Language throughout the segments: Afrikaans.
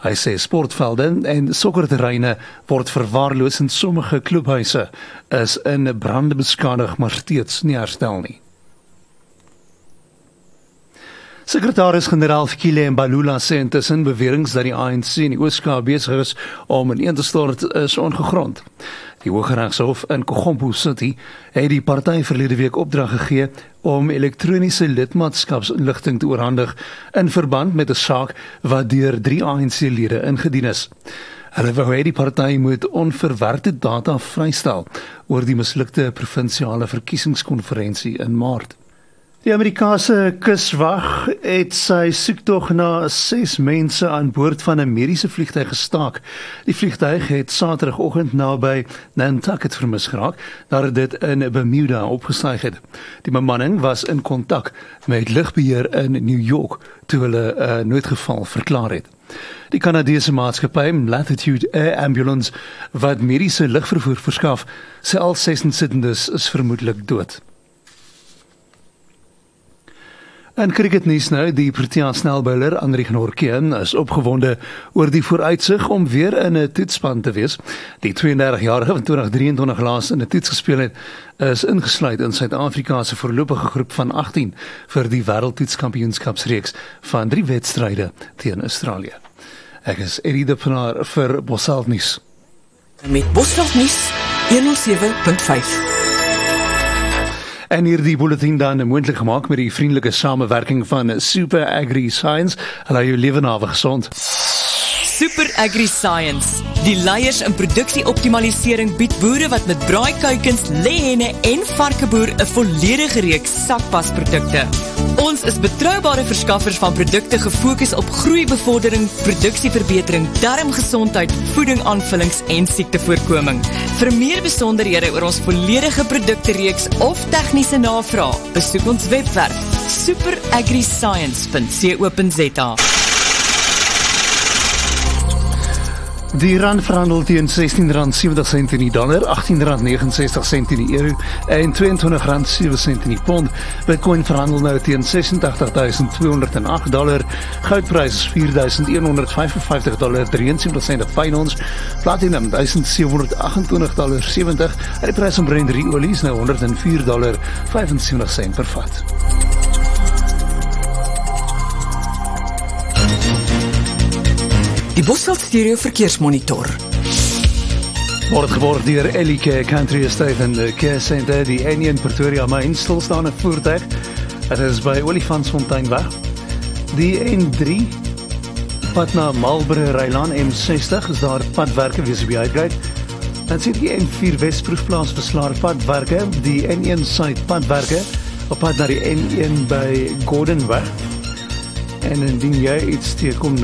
Hy sê sportvelde en sokkerterreine word verwaarloos en sommige klubhuise is in brande beskadig, maar steeds nie herstel nie. Sekretaris-generaal Fikile Mbalula sê intussen beweringe dat die ANC in die Oos-Kaap besig is om ineen te stort is ongegrond. Die Hooggeregshof in Kogompo City het die party verlede week opdrag gegee om elektroniese lidmaatskapsinligting te oorhandig in verband met 'n saak wat deur 3 ANC-lede ingedien is. Hulle wou hê die party moet onverwerkte data vrystel oor die mislukte provinsiale verkiesingskonferensie in Maart. Die Amerikaanse kuswag het sy soektog na 6 mense aan boord van 'n mediese vliegtuig gestaak. Die vliegtuig het Saterdagoggend naby Nantucket vermis geraak, nadat dit in Bermuda opgestyg het. Die bemanning was in kontak met lugbeheer in New York toe hulle 'n noodgeval verklaar het. Die Kanadese maatskappy Latitude Air Ambulance wat mediese lugvervoer verskaf, sê al 6 insittendes is vermoedelik dood. In cricketnuus nou, die Protea snelbouler Anrich Nortje is opgewonde oor die vooruitsig om weer in 'n toetsspan te wees. Die 32-jarige wat 2023 laas in 'n toets gespeel het, is ingesluit in Suid-Afrika se voorlopige groep van 18 vir die wêreldtoetskampioenskapsreeks van 3 wedstryde teen Australië. Ek is Eddie de Pinaar vir Bosveld Nuus. Met Bosveld Nuus 107.5. En hierdie bulletin dan moontlik gemaak met die vriendelike samewerking van Super Agri Science. Hulle hou jou lewe nawe gesond. Super Agri Science. Die leiers in produksieoptimalisering bied boere wat met braaikuikens, lêhenne en varkeboer 'n volledige reeks sakpasprodukte. Ons is betroubare verskaffers van produkte gefokus op groeibevordering, produksieverbetering, darmgesondheid, voedingaanvullings en siektevoorkoming. Vir meer besonderhede oor ons volledige produktereeks of tegniese navraag, besoek ons webwerf superagriscience.co.za. Die rand verhandel teen R16.70 in die dollar, R18.69 in die euro en R22.07 in die pond. Bitcoin verhandel nou teen $86,208. Goudprys is $4,155.73 fyn ons. Platinum $1,728.70. En die prys van Brent olie is nou $104.75 per vat. Die Bosveld Stereo Verkeersmonitor. Word geborg deur LK Country Estate en Care Center, die N1 Pretoria Main, stilstaande voertuig. Het is by Olifantsfonteinweg. Die N3, pad na Marlborough Rylaan, M60, is daar padwerke wees op die uitkijk. Dan sien die N4 Westproefplaas Verslaar padwerke, die N1 Suid padwerke, op pad na die N1 by Gordonweg. En indien jy iets teekom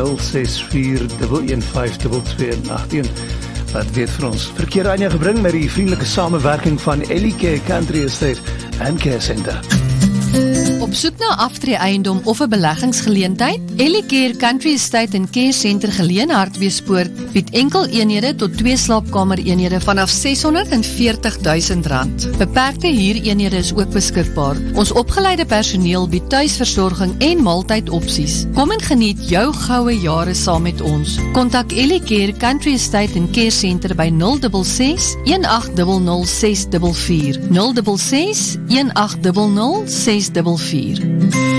064-115-2281, wat weet vir ons. Verkeer aan jou gebring met die vriendelike samewerking van LK Country Estate en Care Center. Op soek na aftree eiendom of 'n beleggingsgeleentheid? Ellicare Country Estate en Care Center Geleen Hartbeespoort bied enkel eenhede tot 2 slaapkamer eenhede vanaf R640,000. Beperkte huureenhede is ook beskikbaar. Ons opgeleide personeel bied tuisversorging en maaltydopsies. Kom en geniet jou goue jare saam met ons. Kontak Ellicare Country Estate en Care Center by 066 1800 644. 066 1800 644.